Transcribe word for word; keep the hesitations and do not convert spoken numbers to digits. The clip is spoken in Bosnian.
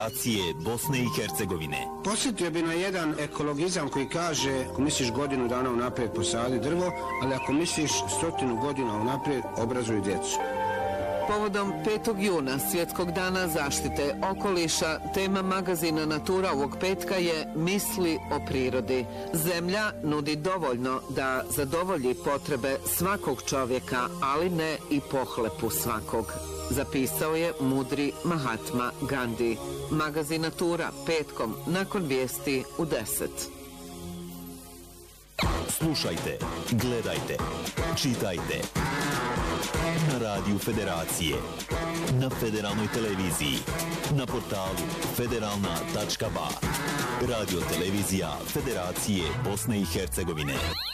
Federacije Bosne i Hercegovine. Posjetio bi na jedan ekologizam koji kaže ako misliš godinu dana unaprijed posadi drvo, ali ako misliš stotinu godina unaprijed obrazuj djecu. Povodom petog juna, Svjetskog dana zaštite okoliša, tema magazina Natura ovog petka je Misli o prirodi. Zemlja nudi dovoljno da zadovolji potrebe svakog čovjeka, ali ne i pohlepu svakog. Zapisao je mudri Mahatma Gandhi. Magazin Natura petkom nakon vijesti u deset. Slušajte, gledajte, čitajte. Na radiju Federacije, na Federalnoj televiziji, na portalu federalna tačka ba. Radio televizija Federacije Bosne i Hercegovine.